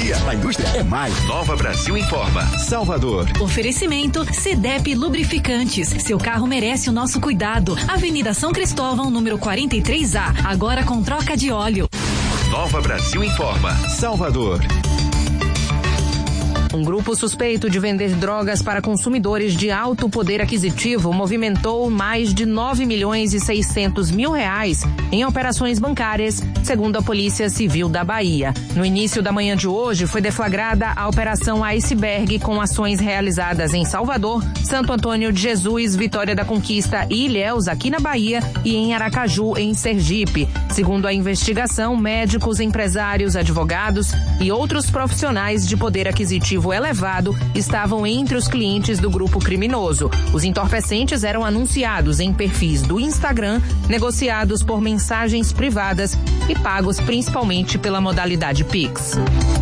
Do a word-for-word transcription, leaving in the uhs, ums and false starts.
tecnologia. A indústria é mais. Nova Brasil informa. Salvador. Oferecimento Cedep Lubrificantes. Seu carro merece o nosso cuidado. Avenida São Cristóvão, número quarenta e três A. Agora com troca de óleo. Nova Brasil informa. Salvador. Um grupo suspeito de vender drogas para consumidores de alto poder aquisitivo movimentou mais de nove milhões e seiscentos mil reais em operações bancárias, segundo a Polícia Civil da Bahia. No início da manhã de hoje, foi deflagrada a Operação Iceberg, com ações realizadas em Salvador, Santo Antônio de Jesus, Vitória da Conquista e Ilhéus, aqui na Bahia, e em Aracaju, em Sergipe. Segundo a investigação, médicos, empresários, advogados e outros profissionais de poder aquisitivo elevado estavam entre os clientes do grupo criminoso. Os entorpecentes eram anunciados em perfis do Instagram, negociados por mensagens privadas e pagos principalmente pela modalidade Pix.